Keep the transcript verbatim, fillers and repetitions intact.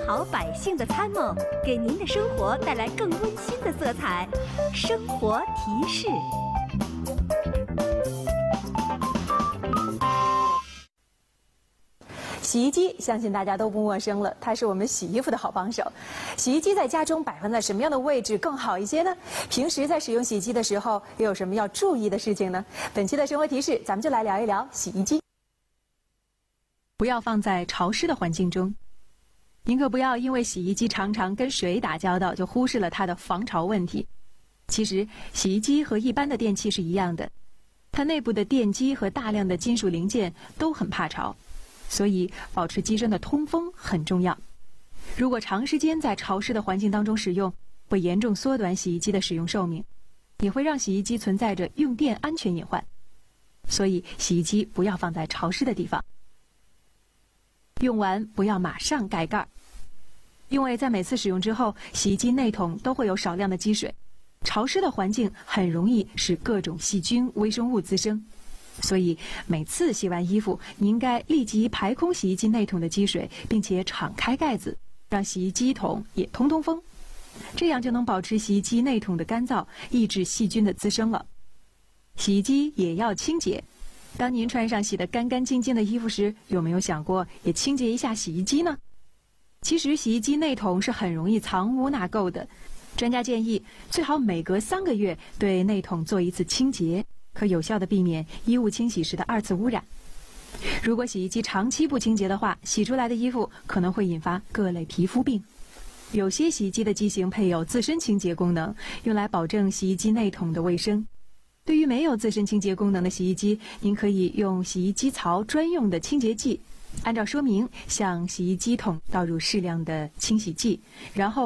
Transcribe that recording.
好百姓的参谋，给您的生活带来更温馨的色彩。生活提示。 洗衣机相信大家都不陌生了，它是我们洗衣服的好帮手。洗衣机在家中摆放在什么样的位置更好一些呢？平时在使用洗衣机的时候，又有什么要注意的事情呢？本期的生活提示，咱们就来聊一聊洗衣机。不要放在潮湿的环境中，您可不要因为洗衣机常常跟水打交道，就忽视了它的防潮问题。其实，洗衣机和一般的电器是一样的，它内部的电机和大量的金属零件都很怕潮。所以，保持机身的通风很重要。如果长时间在潮湿的环境当中使用，会严重缩短洗衣机的使用寿命，也会让洗衣机存在着用电安全隐患。所以，洗衣机不要放在潮湿的地方。用完不要马上盖盖儿，因为在每次使用之后，洗衣机内桶都会有少量的积水，潮湿的环境很容易使各种细菌、微生物滋生。所以每次洗完衣服，你应该立即排空洗衣机内桶的积水，并且敞开盖子，让洗衣机桶也通通风，这样就能保持洗衣机内桶的干燥，抑制细菌的滋生了。洗衣机也要清洁，当您穿上洗得干干净净的衣服时，有没有想过也清洁一下洗衣机呢？其实洗衣机内桶是很容易藏污纳垢的，专家建议最好每隔三个月对内桶做一次清洁，可有效地避免衣物清洗时的二次污染。如果洗衣机长期不清洁的话，洗出来的衣服可能会引发各类皮肤病。有些洗衣机的机型配有自身清洁功能，用来保证洗衣机内桶的卫生。对于没有自身清洁功能的洗衣机，您可以用洗衣机槽专用的清洁剂，按照说明向洗衣机桶倒入适量的清洗剂，然后